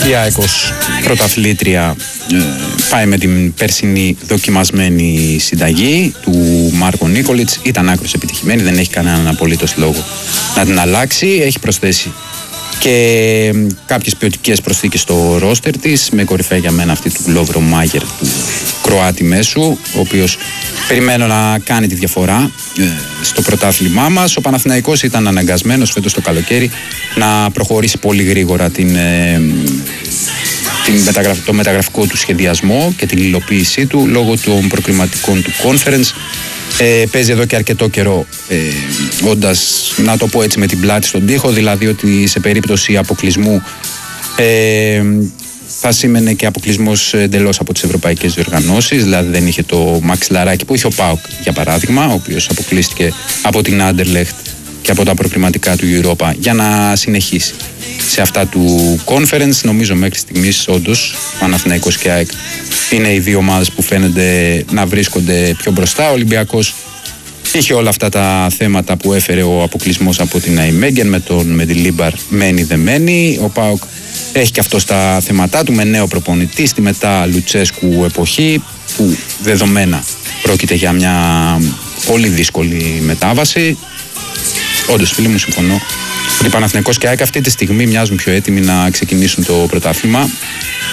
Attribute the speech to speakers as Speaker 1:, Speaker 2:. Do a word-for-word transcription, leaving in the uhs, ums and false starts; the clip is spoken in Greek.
Speaker 1: Η ΑΕΚ ως πρωταθλήτρια ε, πάει με την περσινή δοκιμασμένη συνταγή του Μάρκο Νίκολιτς. Ήταν άκρως επιτυχημένη, δεν έχει κανέναν απολύτως λόγο να την αλλάξει. Έχει προσθέσει και κάποιες ποιοτικές προσθήκες στο ρόστερ της, με κορυφαία για μένα αυτή του Λόβρο Μάγερ, του Κροάτη μέσου, ο οποίος περιμένω να κάνει τη διαφορά ε, στο πρωτάθλημά μας. Ο Παναθηναϊκός ήταν αναγκασμένος φέτος το καλοκαίρι να προχωρήσει πολύ γρήγορα την, ε, την μεταγραφ, το μεταγραφικό του σχεδιασμό και την υλοποίησή του λόγω των προκριματικών του conference. Ε, παίζει εδώ και αρκετό καιρό ε, όντας, να το πω έτσι, με την πλάτη στον τοίχο, δηλαδή ότι σε περίπτωση αποκλεισμού ε, θα σήμαινε και αποκλεισμός εντελώς από τις ευρωπαϊκές διοργανώσεις, δηλαδή δεν είχε το μαξιλαράκι που είχε ο ΠΑΟΚ για παράδειγμα, ο οποίος αποκλείστηκε από την Άντερλεχτ και από τα προκριματικά του Europa για να συνεχίσει σε αυτά του conference. Νομίζω μέχρι στιγμής όντως Παναθηναϊκός και ΑΕΚ είναι οι δύο ομάδες που φαίνονται να βρίσκονται πιο μπροστά. Ο Ολυμπιακός είχε όλα αυτά τα θέματα που έφερε ο αποκλεισμός από την Αϊμέγεν με τον Μεντιλίμπαρ μένει δε μένει. Ο ΠΑΟΚ έχει και αυτό στα θέματά του με νέο προπονητή στη μετά Λουτσέσκου εποχή, που δεδομένα πρόκειται για μια πολύ δύσκολη μετάβαση. Όντως, φίλοι μου, συμφωνώ. Οι Παναθηναϊκός και ΑΕΚ αυτή τη στιγμή μοιάζουν πιο έτοιμοι να ξεκινήσουν το πρωτάθλημα.